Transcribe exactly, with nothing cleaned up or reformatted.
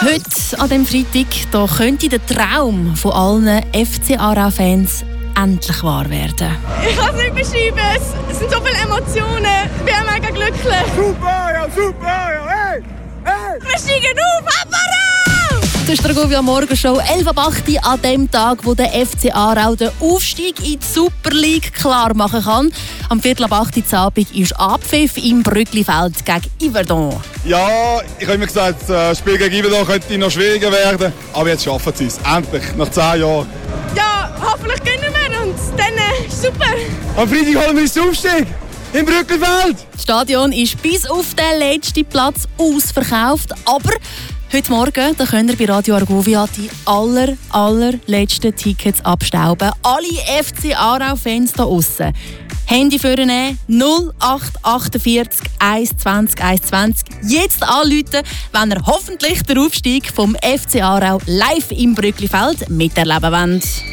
Heute, an diesem Freitag, da könnte der Traum von allen F C Aarau-Fans endlich wahr werden. Ich kann es nicht beschreiben. Es sind so viele Emotionen. Ich bin mega glücklich. Super, ja, super, ja, hey, hey! Wir steigen auf, Aarau! Das ist der Govia Morgenshow, elf ab acht an dem Tag, wo der F C Aarau den Aufstieg in die Super League klar machen kann. Am Viertel ab acht Uhr Abend ist Abpfiff im Brücklifeld gegen Yverdon. Ja, ich habe immer gesagt, das Spiel gegen Yverdon könnte noch schwieriger werden. Aber jetzt schaffen sie es. Endlich, nach zehn Jahren. Ja, hoffentlich gewinnen wir und dann äh, ist super. Am Freitag holen wir uns den Aufstieg im Brücklifeld. Das Stadion ist bis auf den letzten Platz ausverkauft, aber heute Morgen da könnt ihr bei Radio Argovia die aller, allerletzten Tickets abstauben. Alle F C Aarau-Fans da aussen. Handy vornehmen, null acht achtundvierzig eins zwanzig eins zwanzig. Jetzt anrufen, wenn ihr hoffentlich den Aufstieg vom F C Aarau live im Brücklifeld miterleben wollt.